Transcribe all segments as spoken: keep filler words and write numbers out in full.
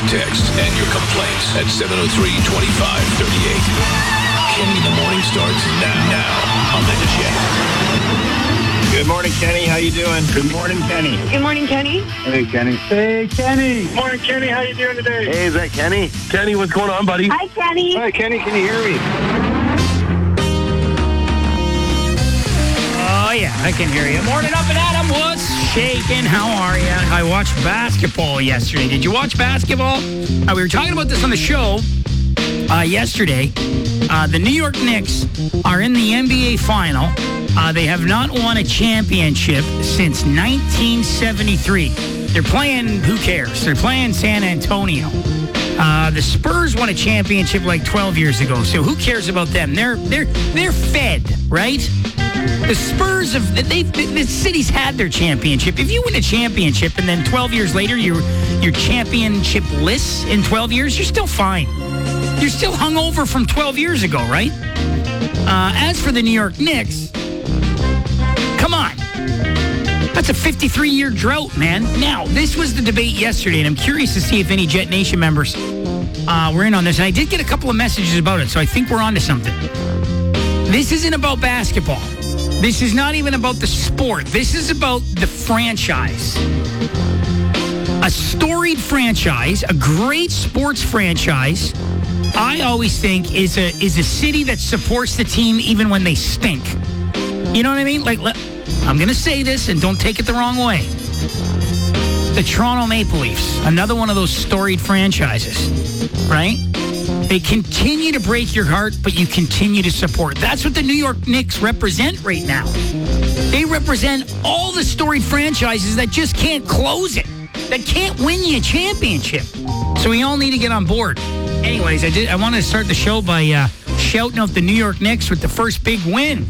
text, and your complaints at seven oh three, two five three eight. Kenny, the morning starts now, now on the Jet. Good morning, Kenny. How you doing? Good morning, Kenny. Good morning, Kenny. Hey, Kenny. Hey, Kenny. Good morning, Kenny. How you doing today? Hey, is that Kenny? Kenny, what's going on, buddy? Hi, Kenny. Hi, Kenny. Can you hear me? Oh, yeah, I can hear you. Morning up and Adam. What's shaking? How are you? I watched basketball yesterday. Did you watch basketball? Uh, we were talking about this on the show uh, yesterday. Uh, the New York Knicks are in the N B A final. Uh, they have not won a championship since nineteen seventy-three. They're playing, who cares? They're playing San Antonio. Uh, the Spurs won a championship like twelve years ago, so who cares about them? They're they're they're fed, right? The Spurs have they the city's had their championship. If you win a championship and then twelve years later you're you're championship-less in twelve years, you're still fine. You're still hungover from twelve years ago, right? Uh, as for the New York Knicks, come on. That's a fifty-three-year drought, man. Now, this was the debate yesterday, and I'm curious to see if any Jet Nation members uh, were in on this. And I did get a couple of messages about it, so I think we're on to something. This isn't about basketball. This is not even about the sport. This is about the franchise. A storied franchise, a great sports franchise, I always think is a is a city that supports the team even when they stink. You know what I mean? Like, I'm going to say this, and don't take it the wrong way. The Toronto Maple Leafs, another one of those storied franchises, right? They continue to break your heart, but you continue to support. That's what the New York Knicks represent right now. They represent all the storied franchises that just can't close it, that can't win you a championship. So we all need to get on board. Anyways, I did. I wanted to start the show by uh, shouting out the New York Knicks with the first big win.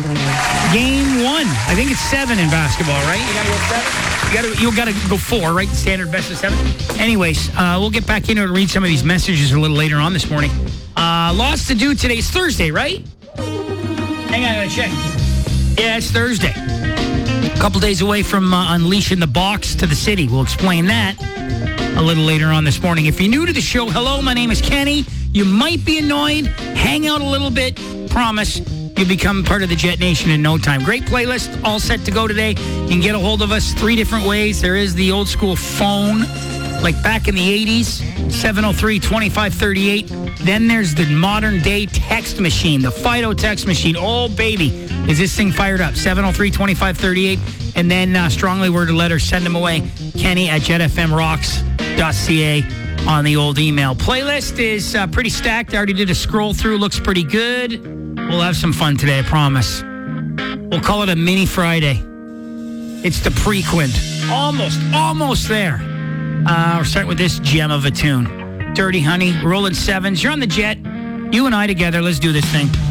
Game one. I think it's seven in basketball, right? You gotta go seven? You gotta, you gotta go four, right? Standard best of seven. Anyways, uh, we'll get back into it and read some of these messages a little later on this morning. Uh, lots to do today. It's Thursday, right? Hang on, I gotta check. Yeah, it's Thursday. A couple days away from uh, unleashing the box to the city. We'll explain that a little later on this morning. If you're new to the show, hello, my name is Kenny. You might be annoyed. Hang out a little bit. Promise. You'll become part of the Jet Nation in no time. Great playlist, all set to go today. You can get a hold of us three different ways. There is the old school phone, like back in the eighties, seven oh three, two five three eight. Then there's the modern day text machine, the Fido text machine. Oh, baby, is this thing fired up? seven oh three, two five three eight. And then uh, strongly worded letters, send them away. Kenny at jet f m rocks dot c a on the old email. Playlist is uh, pretty stacked. I already did a scroll through. Looks pretty good. We'll have some fun today, I promise. We'll call it a mini Friday. It's the prequint. Almost, almost there. Uh, we're starting with this gem of a tune. Dirty Honey, rolling sevens. You're on the Jet. You and I together. Let's do this thing.